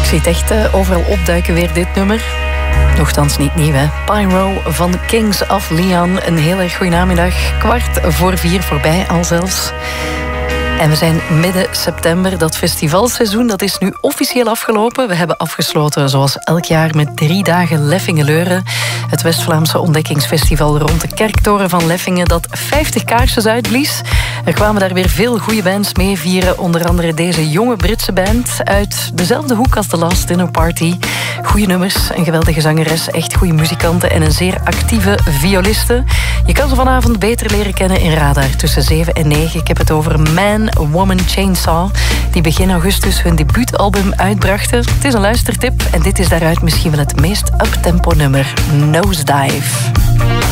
zie het echt overal opduiken weer, dit nummer. Nochtans niet nieuw, hè. Pyro van Kings of Leon. Een heel erg goede namiddag. 3:45 voorbij al zelfs. En we zijn midden september. Dat festivalseizoen dat is nu officieel afgelopen. We hebben afgesloten zoals elk jaar met 3 dagen Leffingeleuren. Het West-Vlaamse ontdekkingsfestival rond de kerktoren van Leffingen dat 50 kaarsjes uitblies. Er kwamen daar weer veel goede bands mee vieren. Onder andere deze jonge Britse band uit dezelfde hoek als The Last Dinner Party. Goede nummers, een geweldige zangeres, echt goede muzikanten en een zeer actieve violiste. Je kan ze vanavond beter leren kennen in Radar tussen 7 en 9. Ik heb het over Man, Woman, Chainsaw, die begin augustus hun debuutalbum uitbrachten. Het is een luistertip en dit is daaruit misschien wel het meest uptempo nummer, Nosedive.